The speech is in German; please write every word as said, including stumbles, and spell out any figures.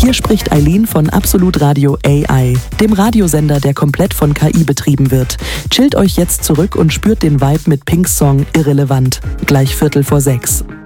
Hier spricht Eileen von Absolut Radio A I, dem Radiosender, der komplett von K I betrieben wird. Chillt euch jetzt zurück und spürt den Vibe mit Pinks Song Irrelevant. Gleich Viertel vor sechs.